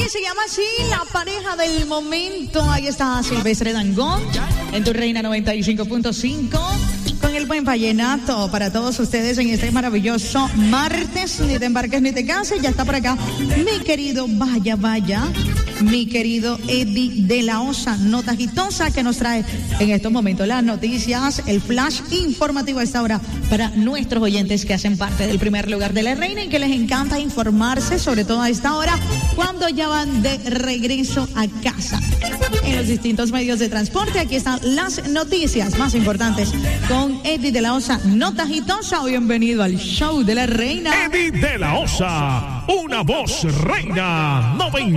se llama así, la pareja del momento. Ahí está Silvestre Dangond en tu Reina 95.5 con el buen vallenato para todos ustedes en este maravilloso martes. Ni te embarques ni te canses, ya está por acá mi querido Vaya, mi querido Eddie de la Osa, Nota Gitosa, que nos trae en estos momentos las noticias, el flash informativo a esta hora para nuestros oyentes que hacen parte del primer lugar de la Reina y que les encanta informarse, sobre todo a esta hora, cuando ya van de regreso a casa. En los distintos medios de transporte, aquí están las noticias más importantes con Eddie de la Osa, Nota Gitosa. Bienvenido al show de la Reina. Eddie de la Osa, una voz reina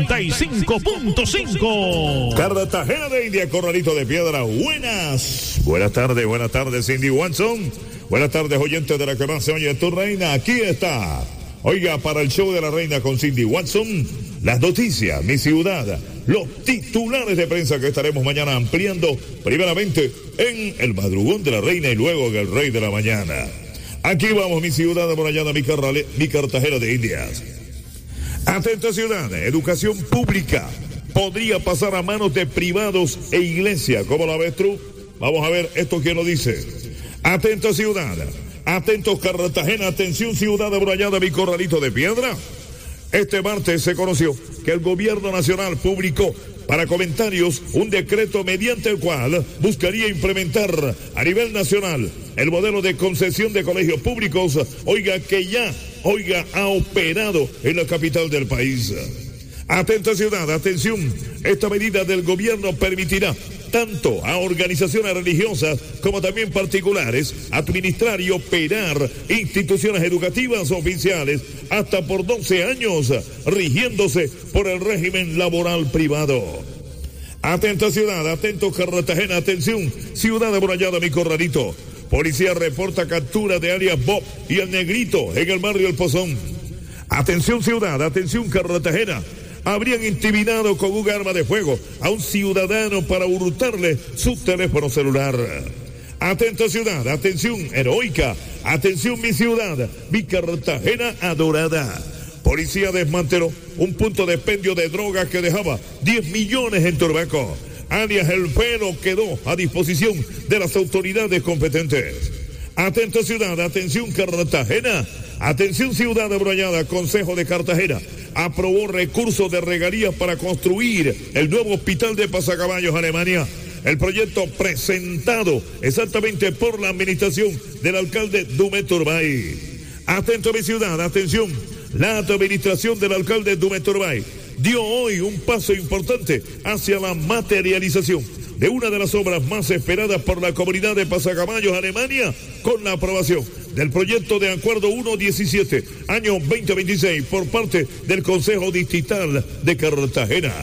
95.5. Cartagena de India, Corralito de Piedra. Buenas tardes, Cindy Watson. Buenas tardes, oyentes de la que más se oye, tu Reina. Aquí está. Oiga, para el show de la Reina con Cindy Watson, las noticias, mi ciudad, los titulares de prensa que estaremos mañana ampliando, primeramente en el madrugón de la Reina y luego en el Rey de la Mañana. Aquí vamos, mi ciudad amurallada, mi Cartagena de Indias. Atenta ciudad, educación pública podría pasar a manos de privados e iglesia. ¿Cómo la ves tú? Vamos a ver esto quién lo dice. Atenta ciudad, atentos Cartagena, atención ciudad amurallada, mi Corralito de Piedra. Este martes se conoció que el gobierno nacional publicó para comentarios un decreto mediante el cual buscaría implementar a nivel nacional el modelo de concesión de colegios públicos, que ha operado en la capital del país. Atenta ciudad, atención, esta medida del gobierno permitirá tanto a organizaciones religiosas como también particulares administrar y operar instituciones educativas oficiales hasta por 12 años, rigiéndose por el régimen laboral privado. Atenta ciudad, atento Cartagena, atención, ciudad amurallada, mi Corralito. Policía reporta captura de alias Bob y el Negrito en el barrio El Pozón. Atención ciudad, atención Cartagena. Habrían intimidado con un arma de fuego a un ciudadano para hurtarle su teléfono celular. Atenta ciudad, atención heroica, atención mi ciudad, mi Cartagena adorada. Policía desmanteló un punto de expendio de drogas que dejaba 10 millones en Turbaco. Alias El Pelo quedó a disposición de las autoridades competentes. Atenta ciudad, atención Cartagena, atención ciudad amurallada, Consejo de Cartagena aprobó recursos de regalías para construir el nuevo hospital de Pasacaballos, Alemania. El proyecto presentado exactamente por la administración del alcalde Dumet Turbay. Atento mi ciudad, atención, la administración del alcalde Dumet Turbay dio hoy un paso importante hacia la materialización de una de las obras más esperadas por la comunidad de Pasacaballos, Alemania, con la aprobación del proyecto de acuerdo 117, año 2026, por parte del Consejo Distrital de Cartagena.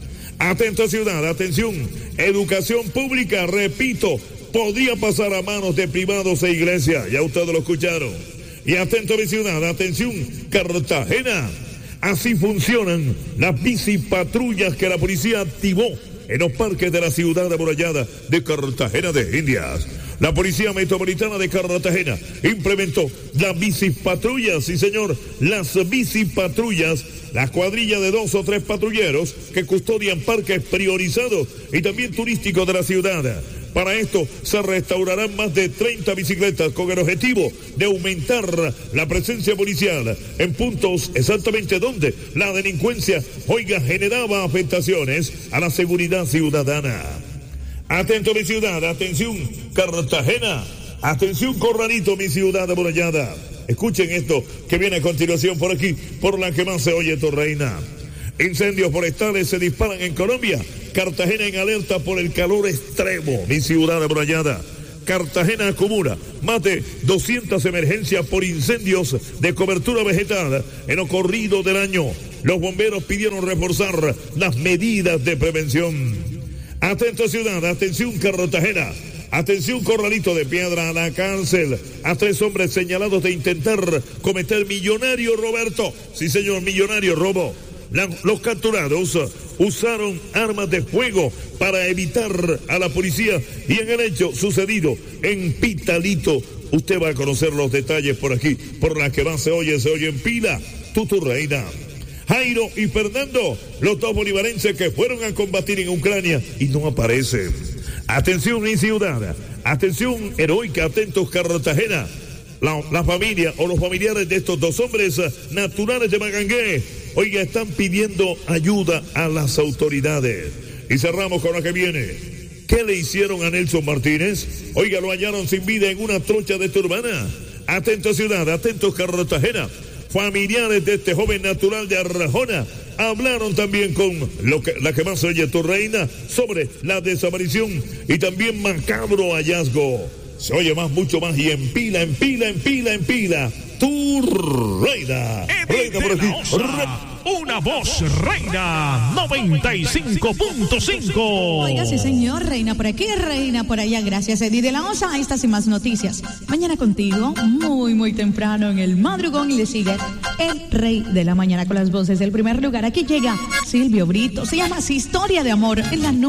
Atenta ciudad, atención, educación pública, repito, podría pasar a manos de privados e iglesias, ya ustedes lo escucharon. Y atento mi ciudad, atención, Cartagena, así funcionan las bicipatrullas que la policía activó en los parques de la ciudad amurallada de Cartagena de Indias. La Policía Metropolitana de Cartagena implementó las bicipatrullas, sí señor, las bicipatrullas, las cuadrillas de 2 o 3 patrulleros que custodian parques priorizados y también turísticos de la ciudad. Para esto se restaurarán más de 30 bicicletas con el objetivo de aumentar la presencia policial en puntos exactamente donde la delincuencia, generaba afectaciones a la seguridad ciudadana. Atento mi ciudad, atención Cartagena, atención Corralito, mi ciudad amurallada. Escuchen esto que viene a continuación por aquí, por la que más se oye tu Reina. Incendios forestales se disparan en Colombia. Cartagena en alerta por el calor extremo, mi ciudad amurallada. Cartagena acumula más de 200 emergencias por incendios de cobertura vegetal en lo corrido del año. Los bomberos pidieron reforzar las medidas de prevención. Atento ciudad, atención Cartagena, atención Corralito de Piedra, a la cárcel a 3 hombres señalados de intentar cometer millonario Roberto. Sí señor, millonario robo. Los capturados usaron armas de fuego para evitar a la policía y en el hecho sucedido en Pitalito. Usted va a conocer los detalles por aquí, por la que más se oye en Pila, tu Reina. Jairo y Fernando, los dos bolivarenses que fueron a combatir en Ucrania y no aparecen. Atención mi ciudad, atención heroica, atentos Cartagena. La familia o los familiares de estos dos hombres naturales de Magangué, oiga, están pidiendo ayuda a las autoridades. Y cerramos con la que viene. ¿Qué le hicieron a Nelson Martínez? Oiga, lo hallaron sin vida en una trocha de Turbana. Atentos ciudad, atentos Cartagena. Familiares de este joven natural de Arjona hablaron también con la que más oye tu reina sobre la desaparición y también macabro hallazgo. Se oye mucho más y en pila. Tu reina. Reina por aquí. Una voz reina 95.5. Oiga, sí señor, reina por aquí, reina por allá. Gracias, Eddie de la Osa. Estas y más noticias. Mañana contigo, muy temprano en el madrugón, y le sigue el rey de la mañana con las voces del primer lugar. Aquí llega Silvio Brito. Se llama así, Historia de Amor en la